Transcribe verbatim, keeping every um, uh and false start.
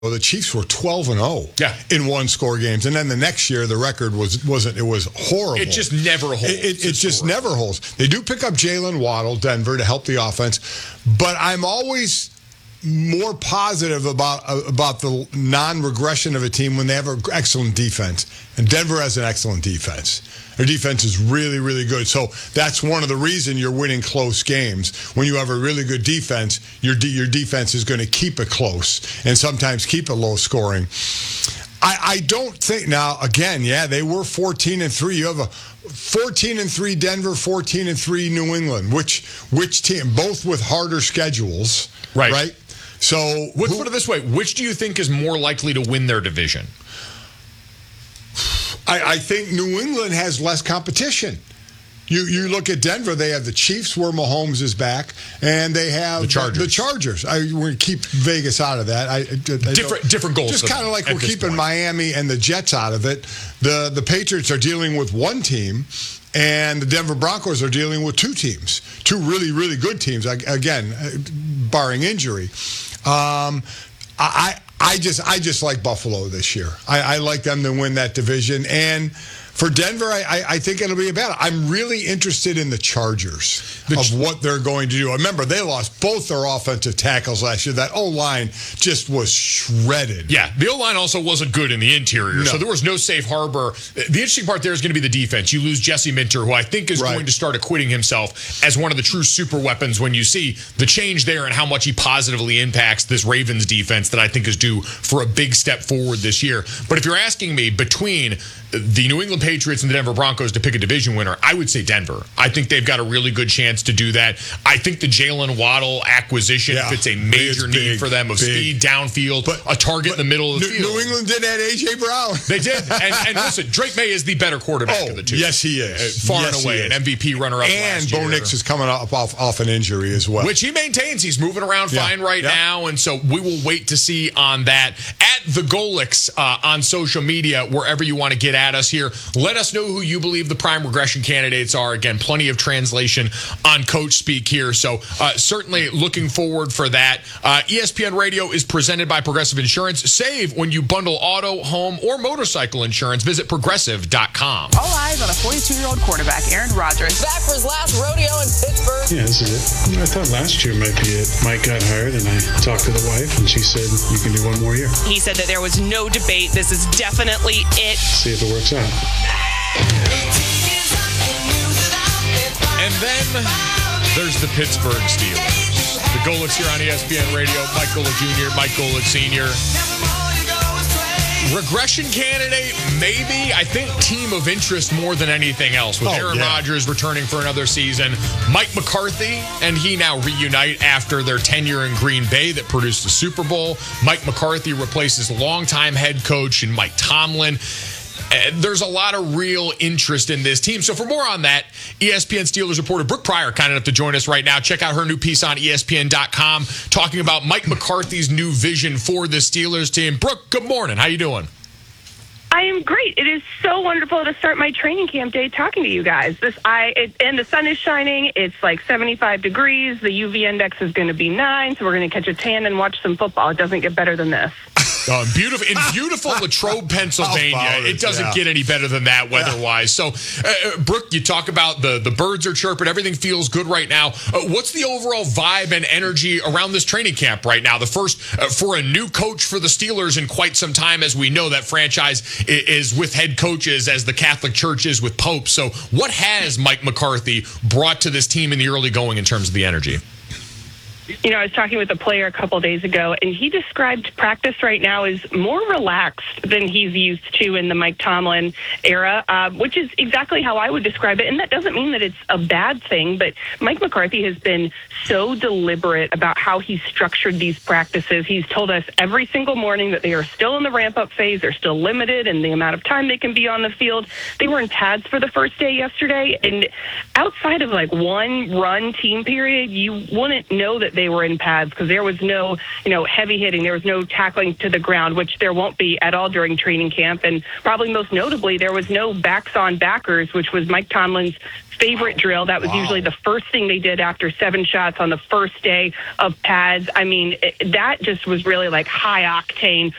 Well, the Chiefs were twelve and oh yeah. in one-score games, and then the next year the record was wasn't it was horrible. It just never holds. It, it, it just never holds. They do pick up Jalen Waddle, Denver, to help the offense, but I'm always more positive about uh, about the non-regression of a team when they have an excellent defense, and Denver has an excellent defense. Their defense is really, really good. So that's one of the reasons you're winning close games. When you have a really good defense, your de- your defense is going to keep it close and sometimes keep it low scoring. I, I don't think now. Again, yeah, they were fourteen and three. You have a fourteen and three Denver, fourteen and three New England. Which which team? Both with harder schedules, right? Right. So let's put it this way: which do you think is more likely to win their division? I, I think New England has less competition. You you look at Denver; they have the Chiefs, where Mahomes is back, and they have the Chargers. The Chargers. I, we're going to keep Vegas out of that. I, I different different goals. Just kind of like we're keeping point. Miami and the Jets out of it. The the Patriots are dealing with one team, and the Denver Broncos are dealing with two teams, two really really good teams. Again, barring injury. Um, I. I just I just like Buffalo this year. I, I like them to win that division. And for Denver, I, I, I think it'll be a battle. I'm really interested in the Chargers the ch- of what they're going to do. Remember, they lost both their offensive tackles last year. That O-line just was shredded. Yeah, the O-line also wasn't good in the interior, no. So there was no safe harbor. The interesting part there is going to be the defense. You lose Jesse Minter, who I think is right. going to start acquitting himself as one of the true super weapons when you see the change there and how much he positively impacts this Ravens defense that I think is due for a big step forward this year. But if you're asking me between the New England Patriots and the Denver Broncos to pick a division winner, I would say Denver. I think they've got a really good chance to do that. I think the Jalen Waddle acquisition yeah, fits a major need big, for them of big. speed downfield, but, a target in the middle of the New, field. New England did add A J Brown. They did. And, and listen, Drake May is the better quarterback oh, of the two. Yes, he is. Far yes, and away, an M V P runner-up and last Bo year. Nix is coming off, off, off an injury as well. Which he maintains. He's moving around yeah. fine right yeah. now, and so we will wait to see on that. At the Golix uh, on social media, wherever you want to get at us here. Let us know who you believe the prime regression candidates are. Again, plenty of translation on Coach Speak here. So uh, certainly looking forward for that. Uh, E S P N Radio is presented by Progressive Insurance. Save when you bundle auto, home, or motorcycle insurance. Visit progressive dot com. All eyes on a forty-two-year-old quarterback, Aaron Rodgers. Back for his last rodeo in Pittsburgh. Yeah, this is it. I thought last year might be it. Mike got hired, and I talked to the wife, and she said, you can do one more year. He said that there was no debate. This is definitely it. See if it works out. And then there's the Pittsburgh Steelers. The Golix here on E S P N Radio. Mike Golic Junior, Mike Golic Senior Regression candidate, maybe. I think team of interest more than anything else. With oh, Aaron yeah. Rodgers returning for another season. Mike McCarthy and he now reunite after their tenure in Green Bay that produced the Super Bowl. Mike McCarthy replaces longtime head coach and Mike Tomlin. There's a lot of real interest in this team. So for more on that, E S P N Steelers reporter Brooke Pryor kind enough to join us right now. Check out her new piece on E S P N dot com talking about Mike McCarthy's new vision for the Steelers team. Brooke, good morning. How you doing? I am great. It is so wonderful to start my training camp day talking to you guys. This, I, it, and the sun is shining. It's like seventy-five degrees. The U V index is going to be nine, so we're going to catch a tan and watch some football. It doesn't get better than this. Uh, beautiful in beautiful Latrobe, Pennsylvania. It doesn't yeah. get any better than that weather-wise. So, uh, Brooke, you talk about the, the birds are chirping. Everything feels good right now. Uh, what's the overall vibe and energy around this training camp right now? The first uh, for a new coach for the Steelers in quite some time, as we know that franchise is, is with head coaches as the Catholic Church is with popes. So what has Mike McCarthy brought to this team in the early going in terms of the energy? You know, I was talking with a player a couple days ago, and he described practice right now as more relaxed than he's used to in the Mike Tomlin era, uh, which is exactly how I would describe it. And that doesn't mean that it's a bad thing, but Mike McCarthy has been so deliberate about how he's structured these practices. He's told us every single morning that they are still in the ramp-up phase. They're still limited in the amount of time they can be on the field. They were in pads for the first day yesterday, and outside of like one run team period, you wouldn't know that that they were in pads because there was no, you know, heavy hitting. There was no tackling to the ground, which there won't be at all during training camp. And probably most notably, there was no backs on backers, which was Mike Tomlin's favorite drill. That was wow. usually the first thing they did after seven shots on the first day of pads. I mean, it, that just was really like high octane